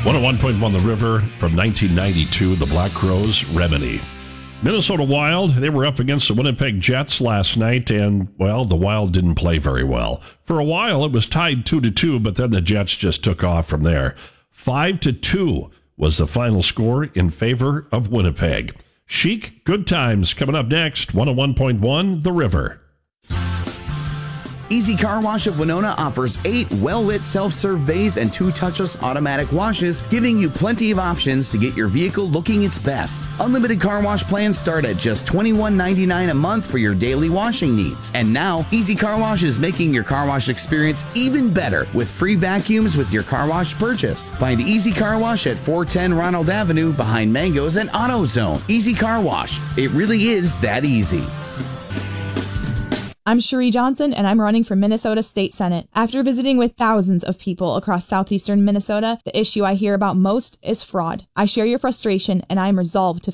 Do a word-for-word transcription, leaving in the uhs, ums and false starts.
one oh one point one The River from nineteen ninety-two, the Black Crowes, Remedy. Minnesota Wild, they were up against the Winnipeg Jets last night, and, well, the Wild didn't play very well. For a while, it was tied two to two, but then the Jets just took off from there. five to two was the final score in favor of Winnipeg. Chic, Good Times, coming up next, one oh one point one The River. Easy Car Wash of Winona offers eight well-lit self-serve bays and two touchless automatic washes, giving you plenty of options to get your vehicle looking its best. Unlimited car wash plans start at just twenty-one ninety-nine a month for your daily washing needs. And now, Easy Car Wash is making your car wash experience even better with free vacuums with your car wash purchase. Find Easy Car Wash at four ten Ronald Avenue behind Mango's and AutoZone. Easy Car Wash. It really is that easy. I'm Cherie Johnson, and I'm running for Minnesota State Senate. After visiting with thousands of people across southeastern Minnesota, the issue I hear about most is fraud. I share your frustration, and I am resolved to